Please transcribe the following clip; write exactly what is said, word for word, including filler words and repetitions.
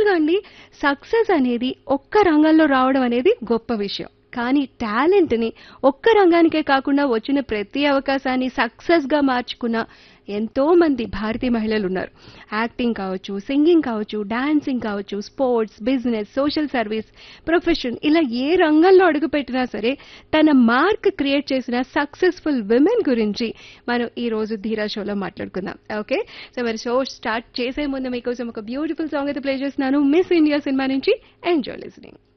యాక్చువల్‌గా అండి సక్సెస్ అనేది ఒక్క రంగంలో రావడం అనేది గొప్ప విషయం. కానీ టాలెంట్‌ని ఒక్క రంగానికే కాకుండా వచ్చిన ప్రతి అవకాశాన్ని సక్సెస్‌గా మార్చుకున్న ఎంతో మంది భారతీయ మహిళలున్నారు. యాక్టింగ్ కావచ్చు, సింగింగ్ కావచ్చు, డాన్సింగ్ కావచ్చు, sports, business, social service, profession ఇలా ఏ రంగంలో అడుగుపెట్టినా సరే తన మార్క్ క్రియేట్ చేసిన సక్సెస్‌ఫుల్ విమెన్ గురించి మనం ఈ రోజు 'ధీరా' షోలో మాట్లాడుకుందాం. ఓకే. సో మరి షో స్టార్ట్ చేసే ముందు మీకోసం ఒక బ్యూటిఫుల్ సాంగ్ అయితే ప్లే చేస్తున్నాను. 'మిస్ ఇండియా' సినిమా నుంచి ఎంజాయ్ లిజనింగ్.